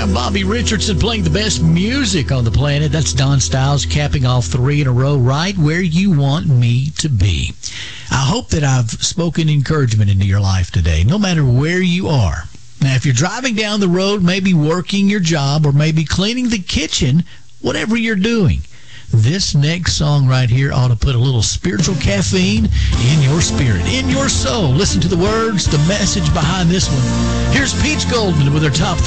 I'm Bobby Richardson playing the best music on the planet. That's Don Styles capping off 3 in a row, right where you want me to be. I hope that I've spoken encouragement into your life today, no matter where you are. Now, if you're driving down the road, maybe working your job, or maybe cleaning the kitchen, whatever you're doing, this next song right here ought to put a little spiritual caffeine in your spirit, in your soul. Listen to the words, the message behind this one. Here's Peach Goldman with her top 3.